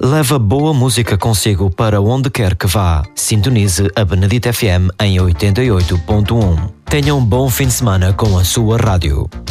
Leva boa música consigo para onde quer que vá. Sintonize a Benedito FM em 88.1. Tenha um bom fim de semana com a sua rádio.